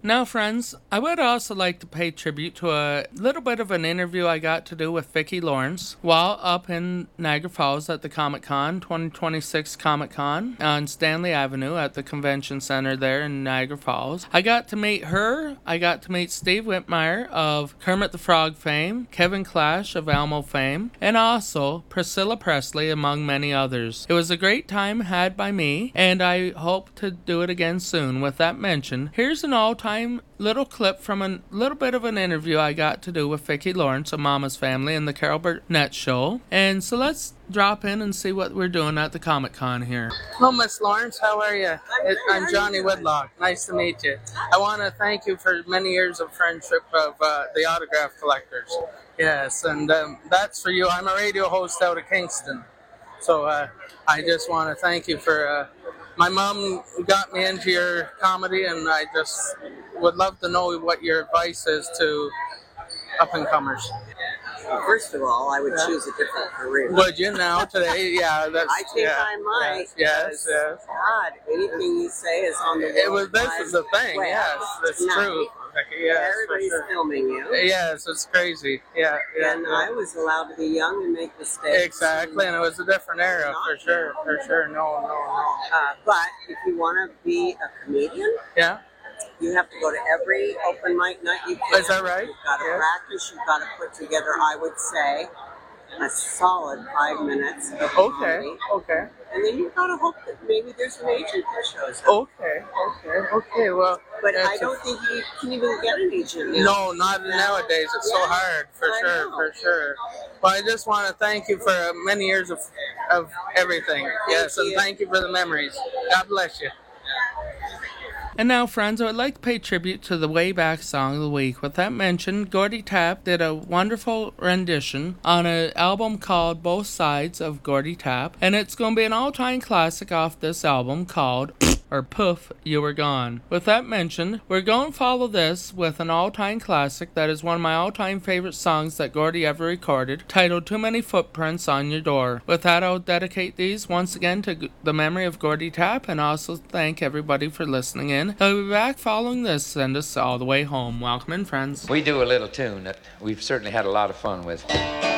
Now, friends, I would also like to pay tribute to a little bit of an interview I got to do with Vicki Lawrence while up in Niagara Falls at the Comic Con 2026 Comic Con on Stanley Avenue at the Convention Center there in Niagara Falls. I got to meet her. I got to meet Steve Whitmire of Kermit the Frog fame, Kevin Clash of Elmo fame, and also Priscilla Presley, among many others. It was a great time had by me, and I hope to do it again soon. With that mentioned, here's an all-time little clip from a little bit of an interview I got to do with Vicki Lawrence of Mama's Family and the Carol Burnett Show. And so let's drop in and see what we're doing at the Comic Con here. Hello, Miss Lawrence. How are you? I'm Johnny Whitlock. Nice to meet you. I want to thank you for many years of friendship of the autograph collectors. Yes, and that's for you. I'm a radio host out of Kingston. So I just want to thank you for... my mom got me into your comedy, and I just would love to know what your advice is to up-and-comers. Well, first of all, I would choose a different career. Would you now, today? Yeah, that's... I think I might. Yes. God, anything you say is on the This is the thing, yes. It's true. Yes, everybody's filming you. Yes, it's crazy. Yeah. And I was allowed to be young and make mistakes. Exactly, and it was a different era, for sure. No. But if you want to be a comedian, yeah, you have to go to every open mic night you can. Is that right? You've got to practice. You've got to put together, I would say, a solid 5 minutes of comedy. Okay. And then you've got to hope that maybe there's an agent that shows up. Okay. Well, but I don't think you can even get an agent now. No, not nowadays. It's so hard, for sure. Well, I just want to thank you for many years of everything. Yes, and thank you for the memories. God bless you. And now, friends, I would like to pay tribute to the Way Back Song of the Week. With that mentioned, Gordy Tapp did a wonderful rendition on an album called Both Sides of Gordy Tapp, and it's going to be an all-time classic off this album called or Poof, You Were Gone. With that mentioned, we're going to follow this with an all-time classic that is one of my all-time favorite songs that Gordy ever recorded, titled Too Many Footprints on Your Door. With that, I'll dedicate these once again to the memory of Gordy Tapp, and also thank everybody for listening in. I'll be back following this, send us all the way home. Welcome in, friends. We do a little tune that we've certainly had a lot of fun with.